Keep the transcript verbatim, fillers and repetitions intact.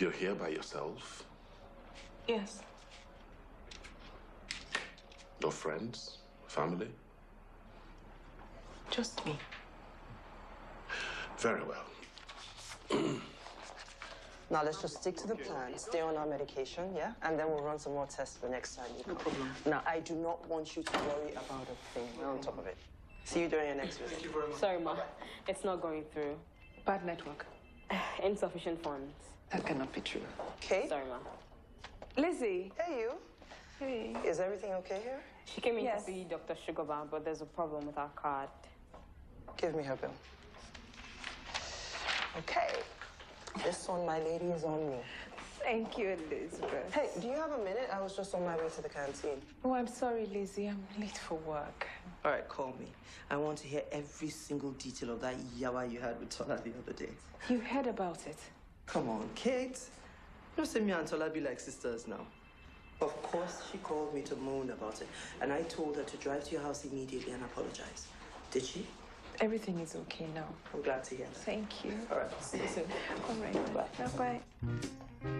You're here by yourself? Yes. No friends? Family? Just me. Very well. Now, let's just stick to the plan. Stay on our medication, yeah? And then we'll run some more tests the next time you come. No problem. Now, I do not want you to worry about a thing. We're on top of it. See you during your next visit. Thank you very much. Sorry, Ma. It's not going through. Bad network. Insufficient funds. That cannot be true. Okay? Sorry, Ma. Lizzie. Hey, you. Hey. Is everything okay here? She came in Yes. to see Doctor Sugarbar, but there's a problem with our card. Give me her bill. Okay. This one, my lady, is on me. Thank you, Elizabeth. Hey, do you have a minute? I was just on my way to the canteen. Oh, I'm sorry, Lizzie. I'm late for work. All right, call me. I want to hear every single detail of that yawa you had with Tola the other day. You heard about it? Come on, Kate. Don't say me and Tola be like sisters now. Of course, she called me to moan about it, and I told her to drive to your house immediately and apologize. Did she? Everything is okay now. I'm glad to hear that. Thank you. All right, see you soon. All right. Bye. Bye-bye.